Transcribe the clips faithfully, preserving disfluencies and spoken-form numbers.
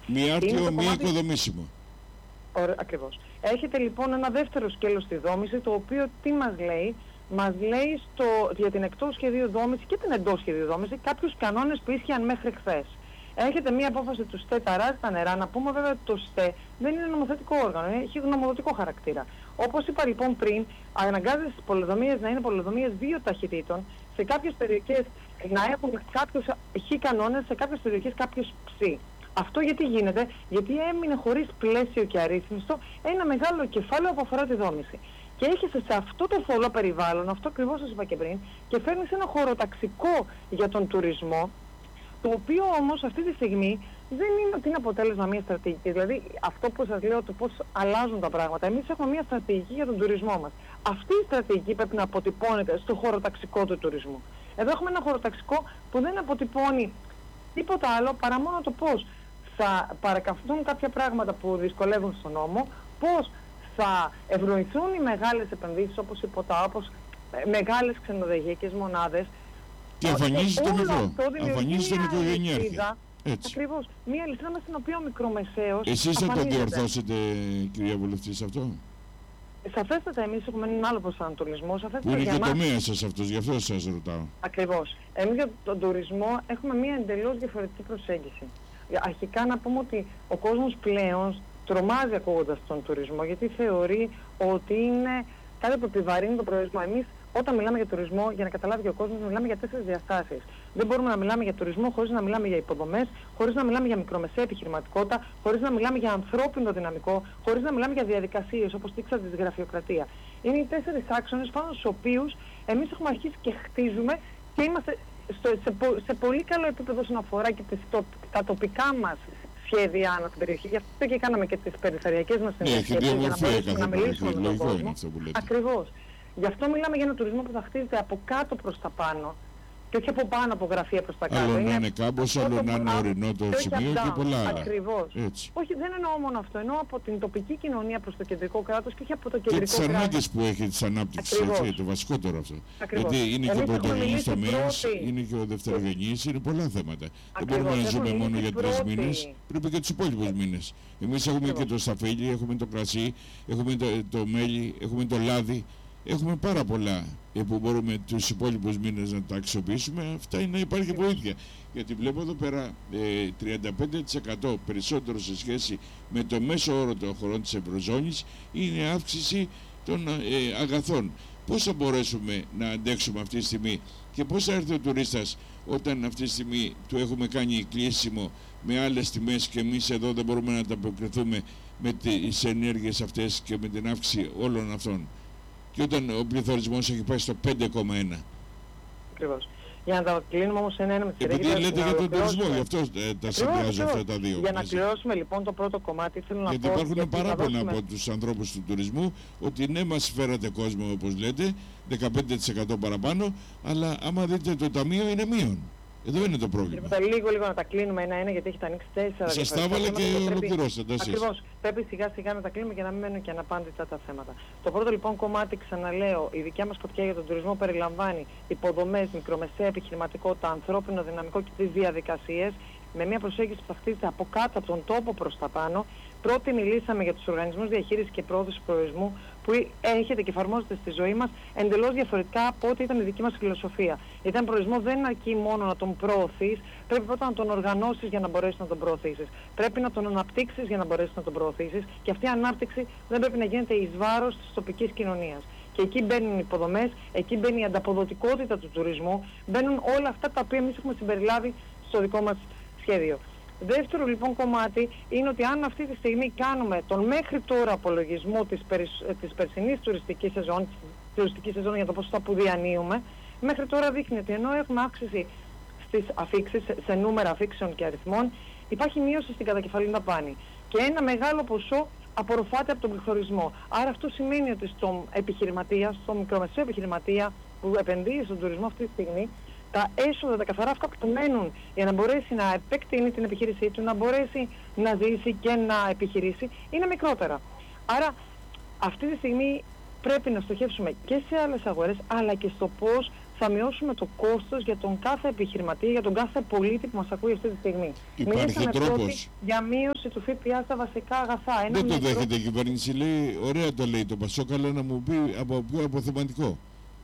Μη άρτιο, μη κομμάτι... οικοδομήσιμο. Ωραία, ακριβώς. Έχετε λοιπόν ένα δεύτερο σκέλος στη δόμηση, το οποίο τι μας λέει? Μας λέει στο, για την εκτός σχεδίου δόμηση και την εντός σχεδίου δόμηση κάποιους κανόνες που ίσχυαν μέχρι χθες. Έχετε μία απόφαση του ΣΤΕ ταράζει τα νερά. Να πούμε βέβαια ότι το ΣΤΕ δεν είναι νομοθετικό όργανο, έχει γνωμοδοτικό χαρακτήρα. Όπως είπα λοιπόν πριν, αναγκάζεται στις πολεοδομίες να είναι πολεοδομίες δύο ταχυτήτων, σε κάποιες περιοχές να έχουν κάποιους χ κανόνες, σε κάποιες περιοχές κάποιους ψ. Αυτό γιατί γίνεται? Γιατί έμεινε χωρίς πλαίσιο και αρρύθμιστο ένα μεγάλο κεφάλαιο που αφορά τη δόμηση. Και έχεις σε αυτό το θολό περιβάλλον, αυτό ακριβώς σας είπα και πριν, και φέρνεις ένα χωροταξικό για τον τουρισμό, το οποίο όμως αυτή τη στιγμή δεν είναι ότι είναι αποτέλεσμα μια στρατηγική. Δηλαδή αυτό που σας λέω, το πώς αλλάζουν τα πράγματα. Εμείς έχουμε μια στρατηγική για τον τουρισμό μας. Αυτή η στρατηγική πρέπει να αποτυπώνεται στο χωροταξικό του τουρισμού. Εδώ έχουμε ένα χωροταξικό που δεν αποτυπώνει τίποτα άλλο παρά μόνο το πώς θα παρακαμφθούν κάποια πράγματα που δυσκολεύουν στον νόμο, πώς θα ευνοηθούν οι μεγάλες επενδύσεις όπως η ΠΟΤΑ, όπως μεγάλες ξενοδοχειακές μονάδες. Και αφανίζει τον μικρό, αφανίζει τον οικογενειάρχη. Ακριβώς. Μία λυσίδα μέσα στην οποία ο μικρομεσαίος. Εσείς θα το διορθώσετε, κυρία Βουλευτή, σε αυτό? Σαφέστατα, εμείς έχουμε έναν άλλο προσανατολισμό. Που είναι και τομέας σας αυτός, γι' αυτό σας ρωτάω. Ακριβώς. Εμείς για τον τουρισμό έχουμε μία εντελώς διαφορετική προσέγγιση. Αρχικά να πούμε ότι ο κόσμος πλέον τρομάζει ακούγοντας τον τουρισμό, γιατί θεωρεί ότι είναι κάτι που επιβαρύνει τον προορισμό. Εμείς όταν μιλάμε για τουρισμό, για να καταλάβει ο κόσμος, μιλάμε για τέσσερις διαστάσεις. Δεν μπορούμε να μιλάμε για τουρισμό χωρίς να μιλάμε για υποδομές, χωρίς να μιλάμε για μικρομεσαία επιχειρηματικότητα, χωρίς να μιλάμε για ανθρώπινο δυναμικό, χωρίς να μιλάμε για διαδικασίες, όπως δείξατε, τη γραφειοκρατία. Είναι οι τέσσερις άξονες πάνω στους οποίους εμείς έχουμε αρχίσει και χτίζουμε και είμαστε στο, σε, πο, σε πολύ καλό επίπεδο όσον αφορά και τις, το, τα τοπικά μας σχέδια ανά την περιοχή. Γι' αυτό και κάναμε και τις περιφερειακές μας συνεργασίες, για να μπορέσουμε να μιλήσουμε με τον κόσμο. Ακριβώς. Γι' αυτό μιλάμε για ένα τουρισμό που θα χτίζεται από κάτω προς τα πάνω και όχι από πάνω από γραφεία προς τα κάτω. Άλλο να είναι κάμπος, άλλο να είναι ορεινό το σημείο και πολλά άλλα. Ακριβώς. Έτσι. Όχι, δεν εννοώ μόνο αυτό. Εννοώ από την τοπική κοινωνία προς το κεντρικό κράτος και όχι από το κεντρικό κράτος. Και τις ανάγκες που έχει της ανάπτυξης, έτσι, το βασικότερο αυτό. Ακριβώς. Γιατί είναι Εμείς και ο πρωτογενής τομέας, πρώτη... είναι και ο δευτερογενής, είναι πολλά θέματα. Ακριβώς. Δεν μπορούμε να ζούμε μόνο για τρεις πρώτη... μήνες, πρέπει και τους υπόλοιπους μήνες. Εμείς έχουμε Ακριβώς. και το σταφύλι, έχουμε το κρασί, έχουμε το, το μέλι, έχουμε το λάδι. Έχουμε πάρα πολλά που μπορούμε τους υπόλοιπους μήνες να τα αξιοποιήσουμε. Αυτά είναι να υπάρχει βοήθεια. Γιατί βλέπω εδώ πέρα ε, τριάντα πέντε τοις εκατό περισσότερο σε σχέση με το μέσο όρο των χωρών της Ευρωζώνης είναι αύξηση των ε, αγαθών. Πώς θα μπορέσουμε να αντέξουμε αυτή τη στιγμή και πώς θα έρθει ο τουρίστας όταν αυτή τη στιγμή του έχουμε κάνει κλείσιμο με άλλες τιμές και εμείς εδώ δεν μπορούμε να ανταποκριθούμε με τις ενέργειες αυτές και με την αύξηση όλων αυτών. Και όταν ο πληθωρισμός έχει πάει στο πέντε κόμμα ένα. Ακριβώς. Για να τα κλείνουμε όμως ένα-ένα με τη Επειδή λέτε για τον τουρισμό, γι' αυτό ε, τα συνδυάζω αυτά τα δύο. Για να κληρώσουμε λοιπόν το πρώτο κομμάτι, θέλω να γιατί πω... υπάρχουν γιατί παράπονα δώσουμε... από τους ανθρώπους του τουρισμού ότι ναι, μας φέρατε κόσμο όπως λέτε, δεκαπέντε τοις εκατό παραπάνω, αλλά άμα δείτε το ταμείο είναι μείον. Εδώ είναι το πρόβλημα. Πρέπει λίγο λίγο να τα κλείνουμε ένα-ένα γιατί έχετε ανοίξει τέσσερα. Σας τα έβαλε και ολοκληρώσατε εσείς. Ακριβώς. Πρέπει σιγά σιγά να τα κλείνουμε για να μην μένουν και αναπάντητα τα θέματα. Το πρώτο λοιπόν κομμάτι, ξαναλέω, η δικιά μας σκοπιά για τον τουρισμό περιλαμβάνει υποδομές, μικρομεσαία επιχειρηματικότητα, ανθρώπινο δυναμικό και τις διαδικασίες, με μια προσέγγιση που θα χτίζεται από κάτω από τον τόπο προς τα πάνω. Πρώτη μιλήσαμε για τους οργανισμούς διαχείρισης και πρόοδοσης προορισμού που έχετε και εφαρμόζετε στη ζωή μας εντελώς διαφορετικά από ό,τι ήταν η δική μας φιλοσοφία. Ήταν προορισμό δεν αρκεί μόνο να τον προωθείς, πρέπει πρώτα να τον οργανώσεις για να μπορέσεις να τον προωθήσεις. Πρέπει να τον αναπτύξεις για να μπορέσεις να τον προωθήσεις και αυτή η ανάπτυξη δεν πρέπει να γίνεται εις βάρος της τοπικής κοινωνίας. Και εκεί μπαίνουν οι υποδομές, εκεί μπαίνει η ανταποδοτικότητα του τουρισμού, μπαίνουν όλα αυτά τα οποία εμείς έχουμε συμπεριλάβει στο δικό μας σχέδιο. Δεύτερο λοιπόν κομμάτι είναι ότι αν αυτή τη στιγμή κάνουμε τον μέχρι τώρα απολογισμό της, περισ... της περσινής τουριστικής σεζόν, της τουριστικής σεζόν για το ποσοστά που διανύουμε, μέχρι τώρα δείχνει ότι ενώ έχουμε αύξηση στις αφίξεις, σε νούμερα αφίξεων και αριθμών, υπάρχει μείωση στην κατακεφαλήν δαπάνη. Και ένα μεγάλο ποσό απορροφάται από τον πληθωρισμό. Άρα αυτό σημαίνει ότι στον επιχειρηματία, στον μικρομεσαίο επιχειρηματία που επενδύει στον τουρισμό αυτή τη στιγμή, τα έσοδα, τα καθαρά αυτά που μένουν για να μπορέσει να επεκτείνει την επιχείρησή του, να μπορέσει να ζήσει και να επιχειρήσει, είναι μικρότερα. Άρα αυτή τη στιγμή πρέπει να στοχεύσουμε και σε άλλες αγορές, αλλά και στο πώς θα μειώσουμε το κόστος για τον κάθε επιχειρηματία, για τον κάθε πολίτη που μας ακούει αυτή τη στιγμή. Υπάρχει τρόπος για μείωση του ΦΠΑ στα βασικά αγαθά. Ένα Δεν το μικρό... δέχεται η κυβέρνηση, λέει, ωραία το λέει το Πασόκ, αλλά να μου πει από ποιο αποθεματικό.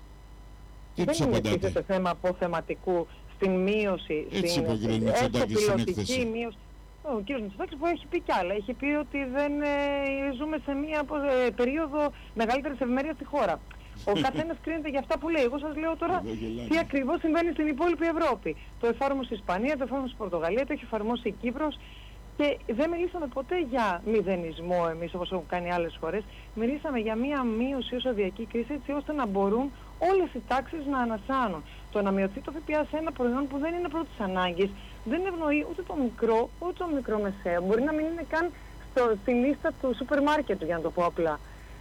Τι τους απαντάτε? Δεν είναι σε θέμα αποθεματικού στην μείωση, Έτσι στην εθνοπιλωτική μείωση. Ο κ. Μητσοτάκης που έχει πει κι άλλα. Έχει πει ότι δεν ε, ζούμε σε μια ε, περίοδο μεγαλύτερης ευημερίας στη χώρα. Ο καθένας κρίνεται για αυτά που λέει. Εγώ σας λέω τώρα τι ακριβώς συμβαίνει στην υπόλοιπη Ευρώπη. Το εφάρμοσε η Ισπανία, το εφάρμοσε η Πορτογαλία, το έχει εφαρμόσει η Κύπρος και δεν μιλήσαμε ποτέ για μηδενισμό εμείς όπως έχουν κάνει άλλες χώρες. Μιλήσαμε για μια μείωση ως αδειακή κρίση έτσι ώστε να μπορούν όλες οι τάξεις να ανασάνουν. Το να μειωθεί το ΦΠΑ σε ένα προϊόν που δεν είναι πρώτης ανάγκης δεν ευνοεί ούτε το μικρό ούτε το μικρομεσαίο. Μπορεί να μην είναι καν στο, στη λίστα του σούπερ μάρκετ, για να το πω απλά.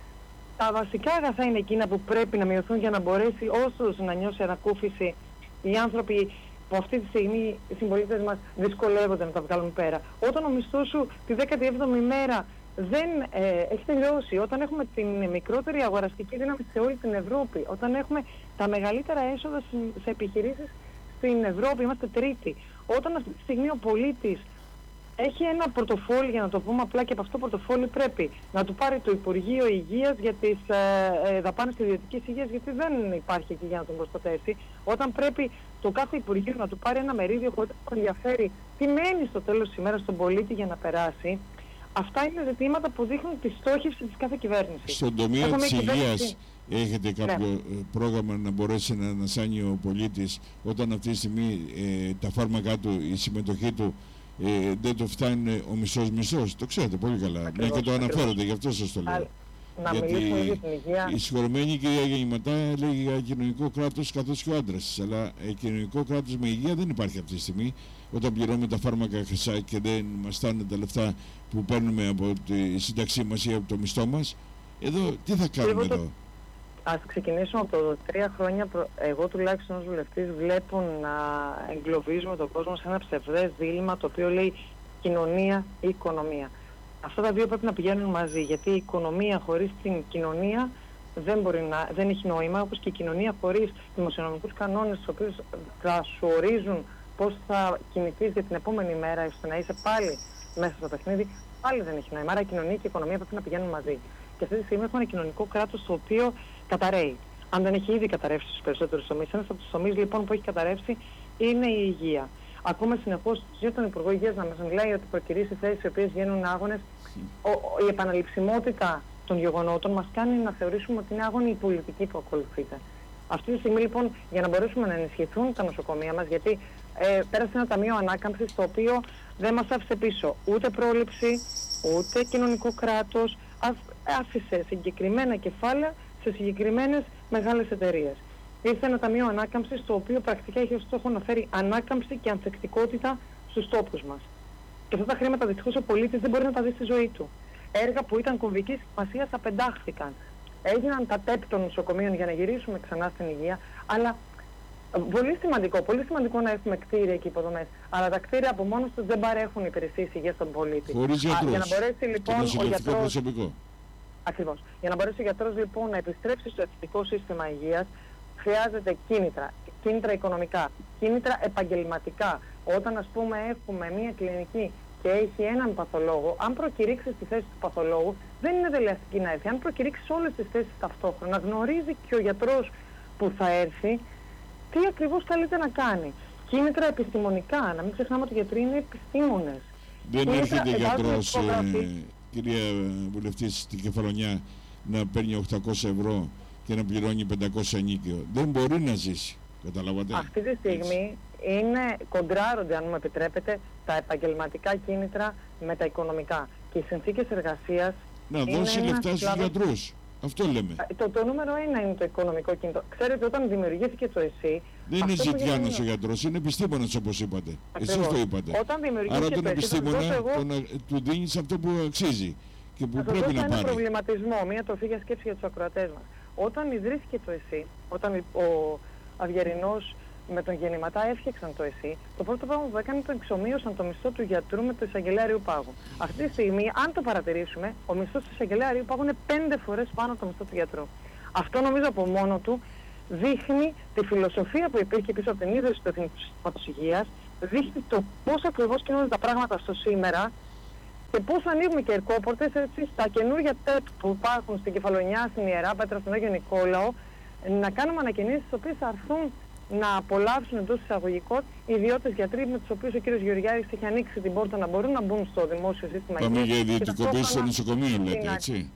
Τα βασικά αγαθά είναι εκείνα που πρέπει να μειωθούν για να μπορέσει όσο να νιώσει ανακούφιση οι άνθρωποι που αυτή τη στιγμή οι συμπολίτες μας δυσκολεύονται να τα βγάλουν πέρα. Όταν ο μισθός σου τη δέκατη έβδομη μέρα δεν ε, έχει τελειώσει, όταν έχουμε την μικρότερη αγοραστική δύναμη σε όλη την Ευρώπη, όταν έχουμε τα μεγαλύτερα έσοδα σε επιχειρήσεις στην Ευρώπη, είμαστε τρίτη, όταν αυτή τη στιγμή ο πολίτης έχει ένα πορτοφόλι, για να το πούμε απλά, και από αυτό το πορτοφόλι πρέπει να του πάρει το Υπουργείο Υγείας για τις ε, ε, δαπάνες της ιδιωτικής υγείας, γιατί δεν υπάρχει εκεί για να τον προστατεύσει. Όταν πρέπει το κάθε Υπουργείο να του πάρει ένα μερίδιο χωρίς να τον ενδιαφέρει τι μένει στο τέλος της ημέρας στον πολίτη για να περάσει, αυτά είναι ζητήματα που δείχνουν τη στόχευση της κάθε κυβέρνησης. Στον τομέα Έχουμε της κυβέρνηση... υγείας έχετε κάποιο ναι. πρόγραμμα να μπορέσει να ανασάνει ο πολίτης όταν αυτή τη στιγμή ε, τα φάρμακά του, η συμμετοχή του Ε, δεν το φτάνει ο μισός μισός, το ξέρετε πολύ καλά. Ακριβώς, μια και το αναφέρονται, γι' αυτό σας το λέω. Να Γιατί για την υγεία. Η συγχωρεμένη κυρία Γεννηματά λέγει για κοινωνικό κράτος καθώς και ο άντρας της. Αλλά ε, κοινωνικό κράτος με υγεία δεν υπάρχει αυτή τη στιγμή. Όταν πληρώνουμε τα φάρμακα χρυσά και δεν μας φτάνουν τα λεφτά που παίρνουμε από τη σύνταξή μας ή από το μισθό μας, εδώ τι θα κάνουμε εδώ? Το... Ας ξεκινήσουμε από το τρία χρόνια, εγώ τουλάχιστον ως βουλευτής βλέπω να εγκλωβίζουμε τον κόσμο σε ένα ψευδές δίλημμα το οποίο λέει κοινωνία ή οικονομία. Αυτά τα δύο πρέπει να πηγαίνουν μαζί, γιατί η οικονομία χωρίς την κοινωνία δεν, μπορεί να, δεν έχει νόημα, όπως και η κοινωνία χωρίς δημοσιονομικούς κανόνες τους οποίους θα σου ορίζουν πώς θα κινηθείς για την επόμενη μέρα ώστε να είσαι πάλι μέσα στο παιχνίδι, πάλι δεν έχει νόημα. Άρα η κοινωνία και η οικονομία πρέπει να πηγαίνουν μαζί. Και αυτή τη στιγμή έχουμε ένα κοινωνικό κράτος το οποίο καταραίει. Αν δεν έχει ήδη καταρρεύσει στους περισσότερους τομείς. Ένας από τους τομείς λοιπόν που έχει καταρρεύσει είναι η υγεία. Ακούμε συνεχώς για τον Υπουργό Υγείας να μας μιλάει ότι προκυρήσει θέσεις οι οποίες γίνουν άγονες. Ο, η επαναληψιμότητα των γεγονότων μας κάνει να θεωρήσουμε ότι είναι άγωνη η πολιτική που ακολουθείται. Αυτή τη στιγμή λοιπόν για να μπορέσουμε να ενισχυθούν τα νοσοκομεία μας, γιατί ε, πέρασε ένα ταμείο ανάκαμψης το οποίο δεν μας άφησε πίσω ούτε πρόληψη, ούτε κοινωνικό κράτος, άφησε συγκεκριμένα κεφάλαια σε συγκεκριμένες μεγάλες εταιρείες. Ήρθε ένα ταμείο ανάκαμψης το οποίο πρακτικά έχει ως στόχο να φέρει ανάκαμψη και ανθεκτικότητα στους τόπους μας. Και αυτά τα χρήματα δυστυχώς ο πολίτης δεν μπορεί να τα δει στη ζωή του. Έργα που ήταν κομβικής σημασίας απεντάχθηκαν. Έγιναν τα τέπ των νοσοκομείων για να γυρίσουμε ξανά στην υγεία, αλλά πολύ σημαντικό, πολύ σημαντικό να έχουμε κτίρια και υποδομές. Αλλά τα κτίρια από μόνος τους δεν παρέχουν υπηρεσίες υγείας στον πολίτη. Χωρίς γιατρούς. Για να μπορέσει λοιπόν ο γιατρός... προσωπικό. Ακριβώς. Για να μπορέσει ο γιατρός λοιπόν να επιστρέψει στο εθνικό σύστημα υγείας, χρειάζεται κίνητρα, κίνητρα οικονομικά, κίνητρα επαγγελματικά. Όταν ας πούμε έχουμε μία κλινική και έχει έναν παθολόγο, αν προκηρύξει τη θέση του παθολόγου, δεν είναι δελεαστική να έρθει. Αν προκηρύξει όλες τις θέσεις ταυτόχρονα, γνωρίζει και ο γιατρός που θα έρθει τι ακριβώς καλείται να κάνει. Κίνητρα επιστημονικά, να μην ξεχνάμε ότι οι γιατροί είναι επιστήμονες. Δεν έρχεται γιατρός, ε, κυρία Βουλευτή, στην Κεφαλονιά να παίρνει οκτακόσια ευρώ και να πληρώνει πεντακόσια ενίκιο. Δεν μπορεί να ζήσει. Καταλάβατε. Αυτή τη στιγμή έτσι. Είναι, κοντράρονται, αν μου επιτρέπετε, τα επαγγελματικά κίνητρα με τα οικονομικά. Και οι συνθήκες εργασίας. Να δώσει λεφτά στους κλάδος... γιατρούς. Αυτό λέμε. Το, το νούμερο ένα είναι το οικονομικό κίνητρο. Ξέρετε, όταν δημιουργήθηκε το ΕΣΥ. Δεν είναι ζητιάνος ο γιατρός, είναι επιστήμονας όπως είπατε. Εσείς το είπατε. Όταν δημιουργήθηκε Άρα τον το επιστήμονα εγώ... τον, του δίνεις αυτό που αξίζει και που θα πρέπει να ένα πάρει. Ένα προβληματισμό, μια τροφή για σκέψη για τους ακροατές μας. Όταν ιδρύθηκε το ΕΣΥ, όταν ο Αυγερινός με τον Γεννηματά έφτιαξαν το ΕΣΥ, το πρώτο πράγμα που έκανε το εξομοίωσαν το μισθό του γιατρού με το εισαγγελέα Αριού Πάγου. Αυτή τη στιγμή, αν το παρατηρήσουμε, ο μισθός του εισαγγελέα Αριού Πάγου είναι πέντε φορές πάνω από το μισθό του γιατρού. Αυτό νομίζω από μόνο του δείχνει τη φιλοσοφία που υπήρχε πίσω από την ίδρυση του Εθνικού Συστήματος Υγείας, δείχνει το πώς ακριβώς κινούνται τα πράγματα στο σήμερα και πώς ανοίγουμε και ερκόπορτες έτσι στα καινούργια ΤΕΠ που υπάρχουν στην Κεφαλονιά, στην Ιερά Πέτρα, στον Άγιο Νικόλαο, να κάνουμε ανακοινήσεις τις οποίες θα έρθουν να απολαύσουν εντός εισαγωγικών οι ιδιώτες γιατροί με τους οποίους ο κύριος Γεωργιάδης έχει ανοίξει την πόρτα να μπορούν να μπουν στο δημόσιο σύστημα υγείας. Πάμε για ιδιωτικοποίηση των νοσοκομείων, λέτε, έτσι.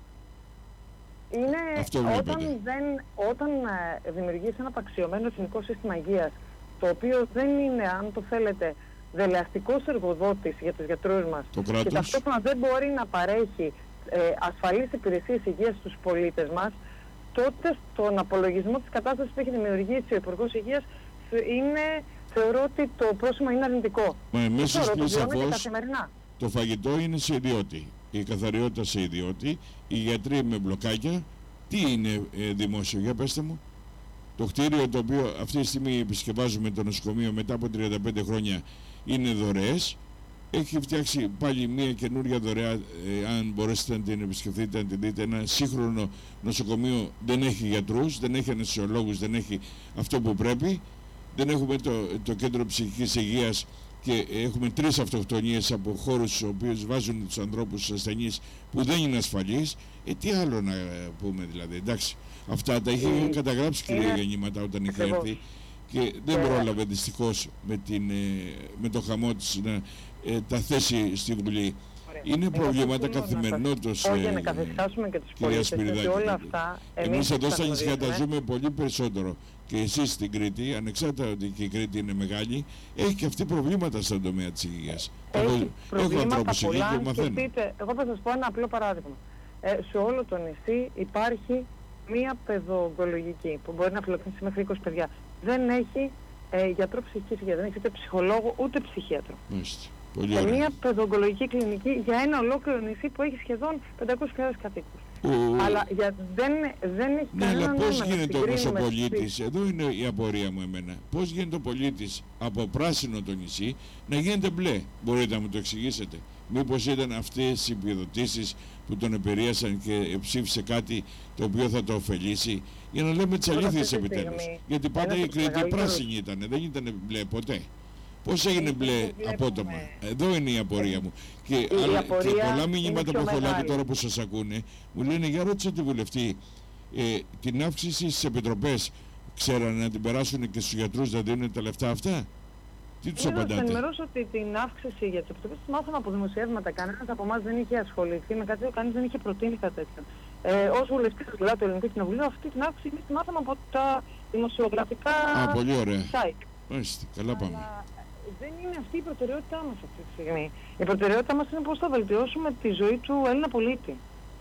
Είναι Αυτό όταν, δεν, όταν ε, δημιουργείς ένα απαξιωμένο εθνικό σύστημα υγείας, το οποίο δεν είναι, αν το θέλετε, δελεαστικός εργοδότης για τους γιατρούς μας και ταυτόχρονα δεν μπορεί να παρέχει ε, ασφαλείς υπηρεσίες υγείας στους πολίτες μας, τότε στον απολογισμό της κατάστασης που έχει δημιουργήσει ο Υπουργός Υγείας είναι, θεωρώ ότι το πρόσημο είναι αρνητικό. Μα εμέσως πλην σαφώς το φαγητό είναι σε ιδιώτη, η καθαριότητα σε ιδιώτη, οι γιατροί με μπλοκάκια. Τι είναι ε, δημόσιο, για πέστε μου. Το κτίριο το οποίο αυτή τη στιγμή επισκευάζουμε το νοσοκομείο μετά από τριάντα πέντε χρόνια είναι δωρεές. Έχει φτιάξει πάλι μια καινούρια δωρεά, ε, αν μπορέσετε να την επισκεφτείτε, να την δείτε. Ένα σύγχρονο νοσοκομείο, δεν έχει γιατρούς, δεν έχει αναισθησιολόγους, δεν έχει αυτό που πρέπει. Δεν έχουμε το, το κέντρο ψυχικής υγείας και έχουμε τρεις αυτοκτονίες από χώρους στους οποίους βάζουν τους ανθρώπους ασθενείς που δεν είναι ασφαλείς. Ε, τι άλλο να πούμε δηλαδή, εντάξει. Αυτά τα είχε ε, καταγράψει κυρία ε, Γεννήματα όταν είχε έρθει και δεν ε, πρόλαβε δυστυχώς με, την, με το χαμό της να ε, τα θέσει στη Βουλή. Ωραία. Είναι εγώ προβλήματα καθημερινότητας, ε, για να καθισχάσουμε και τους πολίτες, ότι όλα αυτά εμείς εδώ στα νησιά τα ζούμε πολύ περισσότερο και εσείς στην Κρήτη, ανεξάρτητα ότι και η Κρήτη είναι μεγάλη, έχει και αυτή προβλήματα στον τομέα της υγείας. Έχει εγώ, προβλήματα έχω πολλά και σκεφτείτε, εγώ θα σας πω ένα απλό παράδειγμα. Ε, σε όλο το νησί υπάρχει μία παιδοογκολογική που μπορεί να φιλοξενήσει μέχρι είκοσι παιδιά. Δεν έχει ε, γιατρό ψυχικής υγείας, δεν έχει ούτε ψυχολόγο ούτε ψυχίατρο. Μάλιστα. Πολύ σε ωραία. μία παιδοογκολογική κλινική για ένα ολόκληρο νησί που έχει σχεδόν πεντακόσιες χιλιάδες κατοίκους. Ο... Αλλά για, δεν, δεν έχει ναι, κανένα αλλά πώς γίνεται όμως ο πολίτης, στη... εδώ είναι η απορία μου εμένα, πώς γίνεται ο πολίτης από πράσινο το νησί να γίνεται μπλε, μπορείτε να μου το εξηγήσετε? Μήπως ήταν αυτές οι επιδοτήσεις που τον επηρέασαν και ψήφισε κάτι το οποίο θα το ωφελήσει, για να λέμε τις αλήθειες επιτέλους? Γιατί πάντα η Κρήτη πράσινη ήταν, δεν ήταν μπλε ποτέ. Πώς έγινε μπλε απότομα? Εδώ είναι η απορία μου. Και, η άλλα, απορία και πολλά μηνύματα που έχω λάβει τώρα που σας ακούνε μου λένε, για ρώτησα τη βουλευτή, ε, την αύξηση στις επιτροπές ξέρανε να την περάσουν και στους γιατρούς να δίνουν τα λεφτά αυτά? Τι τους απαντάτε? Να σας ενημερώσω ότι την αύξηση για τις επιτροπές τις μάθαμε από δημοσιεύματα. Κανένας από εμάς δεν είχε ασχοληθεί με κάτι, κανείς δεν είχε προτείνει κάτι τέτοιο. Ε, ως βουλευτής δηλαδή του Ελληνικού Κοινοβουλίου, αυτή την αύξηση εμείς τη μάθαμε από τα δημοσιογραφικά Α, πολύ ωραία. site. Μάλιστα, καλά πάμε. Αλλά δεν είναι αυτή η προτεραιότητά μας αυτή τη στιγμή. Η προτεραιότητά μας είναι πώς θα βελτιώσουμε τη ζωή του Έλληνα πολίτη.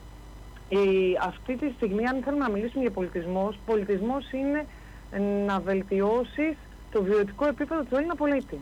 Η, αυτή τη στιγμή, αν θέλουμε να μιλήσουμε για πολιτισμός, πολιτισμός είναι να βελτιώσεις το βιωτικό επίπεδο του Έλληνα πολίτη.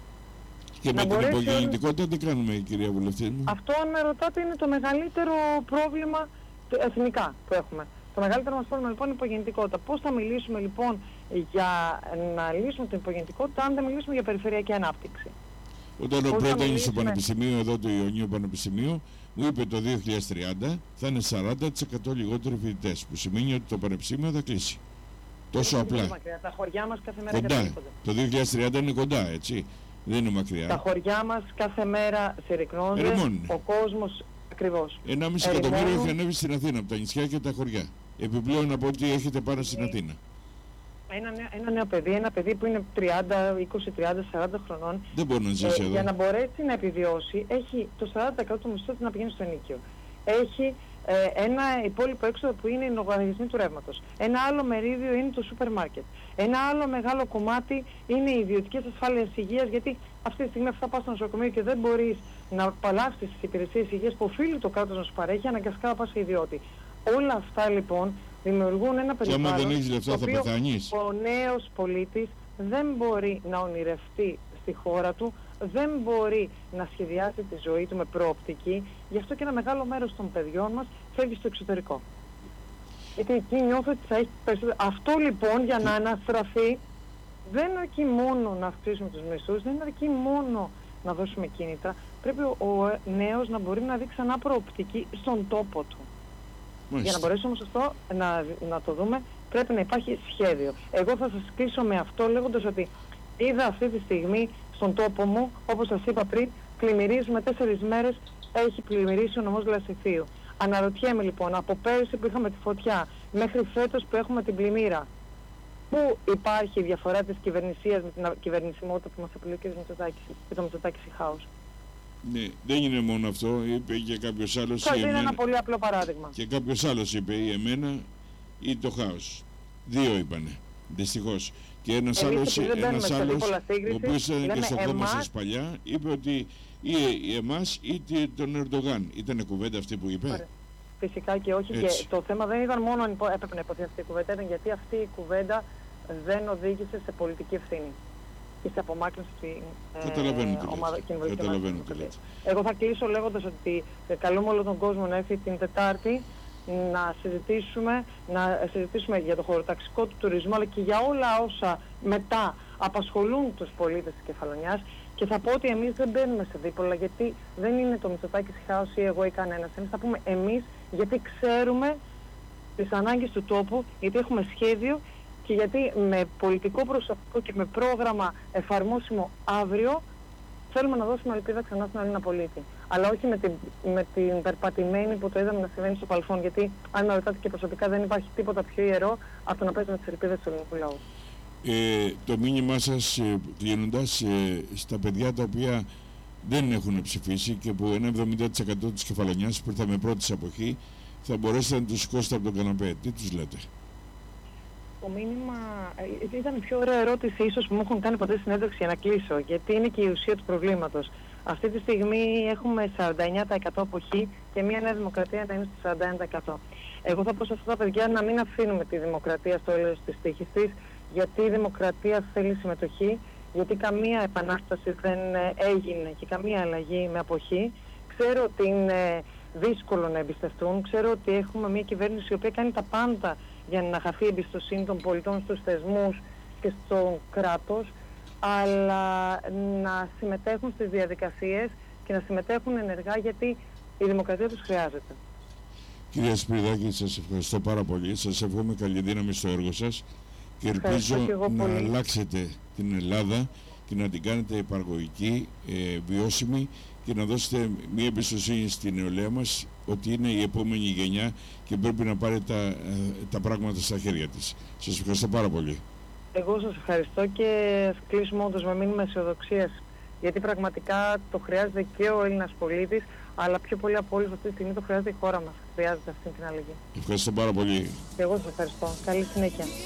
Και με την υπογεννητικότητα τι κάνουμε, κυρία Βουλευτή μου? Αυτό, αν με ρωτάτε, είναι το μεγαλύτερο πρόβλημα εθνικά που έχουμε. Το μεγαλύτερο μας πρόβλημα λοιπόν είναι η υπογεννητικότητα. Πώς θα μιλήσουμε λοιπόν για να λύσουμε την υπογεννητικότητα αν δεν μιλήσουμε για περιφερειακή ανάπτυξη? Όταν ο πρότεινε στο Πανεπιστημίο, εδώ του Ιωνίου Πανεπιστημίου, μου είπε το δύο χιλιάδες τριάντα θα είναι σαράντα τοις εκατό λιγότεροι φοιτητές, που σημαίνει ότι το Πανεπιστήμιο θα κλείσει. Τόσο απλά. Είναι μακριά. Τα χωριά μας κάθε μέρα κοντά. Το δύο χιλιάδες τριάντα είναι κοντά, έτσι. Δεν είναι μακριά. Τα χωριά μας κάθε μέρα συρρυκνώνται. Ο κόσμος ακριβώς. ενάμιση εκατομμύριο έχει ανέβει στην Αθήνα από τα νησιά και τα χωριά. Επιπλέον από ό,τι έχετε πάνω στην Αθήνα. Ένα, ένα νέο παιδί, ένα παιδί που είναι τριάντα, είκοσι, τριάντα, σαράντα χρονών, δεν μπορεί να ζήσει ε, εδώ. Για να μπορέσει να επιβιώσει, έχει το σαράντα τοις εκατό του μισθού του να πηγαίνει στο ενοίκιο. Έχει ε, ένα υπόλοιπο έξοδο που είναι οι λογαριασμοί του ρεύματος. Ένα άλλο μερίδιο είναι το σούπερ μάρκετ. Ένα άλλο μεγάλο κομμάτι είναι οι ιδιωτικές ασφάλειες υγείας, γιατί αυτή τη στιγμή αυτά πας στο νοσοκομείο και δεν μπορείς να απαλλάψεις τις υπηρεσίες υγείας που οφείλει το κράτος να σου παρέχει, αναγκαστικά να πας σε ιδιώτη. Όλα αυτά λοιπόν δημιουργούν ένα περιβάλλον δεν έχεις λεφτά, το οποίο ο νέος πολίτης δεν μπορεί να ονειρευτεί στη χώρα του, δεν μπορεί να σχεδιάσει τη ζωή του με προοπτική, γι' αυτό και ένα μεγάλο μέρος των παιδιών μας φεύγει στο εξωτερικό. Γιατί εκεί νιώθω ότι θα έχει περισσότερο. Αυτό λοιπόν για να αναστραφεί δεν αρκεί μόνο να αυξήσουμε τους μισθούς, δεν αρκεί μόνο να δώσουμε κίνητρα, πρέπει ο, ο νέος να μπορεί να δει ξανά προοπτική στον τόπο του. Μάλιστα. Για να μπορέσουμε όμως αυτό να, να το δούμε πρέπει να υπάρχει σχέδιο. Εγώ θα σας κλείσω με αυτό λέγοντας ότι είδα αυτή τη στιγμή στον τόπο μου, όπως σας είπα πριν, πλημμυρίζουμε τέσσερις μέρες, έχει πλημμυρίσει ο νομός Λασιθίου. Αναρωτιέμαι λοιπόν, από πέρυσι που είχαμε τη φωτιά μέχρι φέτος που έχουμε την πλημμύρα, πού υπάρχει η διαφορά της κυβερνησίας με την κυβερνησιμότητα που μας απειλεί ο κ. Μητσοτάκης και το Μητσοτάκης η χάος? Ναι, δεν είναι μόνο αυτό, είπε και κάποιος άλλος. Θα είναι ένα πολύ απλό παράδειγμα. Και κάποιος άλλος είπε ή εμένα ή το χάος. Δύο είπανε, δυστυχώς. Και ένας άλλος, ένας άλλος ο οποίος ήταν και στο κόμμα σας παλιά, είπε ότι ή, ή εμάς ή τον Ερντογάν. Ήτανε κουβέντα αυτή που είπε. Ωραία. Φυσικά και όχι. Έτσι. Και το θέμα δεν ήταν μόνο αν έπρεπε να υποθεί αυτή η κουβέντα, ήταν γιατί αυτή η κουβέντα δεν οδήγησε σε πολιτική ευθύνη και σε απομάκρυνση στην ε, ομάδα κοινοβουλευτική ομάδα. Εγώ θα κλείσω λέγοντας ότι καλούμε όλο τον κόσμο να έρθει την Τετάρτη να συζητήσουμε, να συζητήσουμε για το χωροταξικό του τουρισμού, αλλά και για όλα όσα μετά απασχολούν τους πολίτες της Κεφαλονιάς. Και θα πω ότι εμείς δεν μπαίνουμε σε δίπολα, γιατί δεν είναι το Μητσοτάκης χάος ή εγώ ή κανένας. Εμείς θα πούμε εμείς, γιατί ξέρουμε τις ανάγκες του τόπου, γιατί έχουμε σχέδιο και γιατί με πολιτικό προσωπικό και με πρόγραμμα εφαρμόσιμο αύριο θέλουμε να δώσουμε ελπίδα ξανά στον Έλληνα πολίτη. Αλλά όχι με την, με την περπατημένη που το είδαμε να συμβαίνει στο παρελθόν. Γιατί αν με ρωτάτε και προσωπικά, δεν υπάρχει τίποτα πιο ιερό από το να παίζουμε τις ελπίδες του ελληνικού λαού. Ε, το μήνυμά σας, ε, κλείνοντας, ε, στα παιδιά τα οποία δεν έχουν ψηφίσει και που ένα εβδομήντα τοις εκατό της Κεφαλονιάς που ήρθαμε πρώτης εποχή, θα μπορέσετε να τους σηκώσετε από τον καναπέ. Τι τους λέτε? Το μήνυμα ε, ήταν η πιο ωραία ερώτηση ίσως που μου έχουν κάνει ποτέ συνέντευξη για να κλείσω, γιατί είναι και η ουσία του προβλήματος. Αυτή τη στιγμή έχουμε σαράντα εννέα τοις εκατό αποχή και μια Νέα Δημοκρατία να είναι στο σαράντα ένα τοις εκατό. Εγώ θα πω σε αυτά τα παιδιά να μην αφήνουμε τη δημοκρατία στο έλεος της τύχης της, γιατί η δημοκρατία θέλει συμμετοχή, γιατί καμία επανάσταση δεν έγινε και καμία αλλαγή με αποχή. Ξέρω ότι είναι δύσκολο να εμπιστευτούν, ξέρω ότι έχουμε μια κυβέρνηση η οποία κάνει τα πάντα για να χαθεί η εμπιστοσύνη των πολιτών στους θεσμούς και στο κράτος, αλλά να συμμετέχουν στις διαδικασίες και να συμμετέχουν ενεργά, γιατί η δημοκρατία τους χρειάζεται. Κυρία Σπυριδάκη, σας ευχαριστώ πάρα πολύ. Σας εύχομαι καλή δύναμη στο έργο σας και ελπίζω να πολύ. αλλάξετε την Ελλάδα και να την κάνετε υπαραγωγική, ε, βιώσιμη και να δώσετε μια εμπιστοσύνη στην νεολαία μας ότι είναι η επόμενη γενιά και πρέπει να πάρει τα, ε, τα πράγματα στα χέρια της. Σας ευχαριστώ πάρα πολύ. Εγώ σας ευχαριστώ και κλείσουμε όντως με μήνυμα αισιοδοξίας, γιατί πραγματικά το χρειάζεται και ο Έλληνας πολίτης, αλλά πιο πολύ από όλους αυτή τη στιγμή το χρειάζεται η χώρα μας. Χρειάζεται αυτή την αλλαγή. Ευχαριστώ πάρα πολύ. Και εγώ σας ευχαριστώ. Καλή συνέχεια.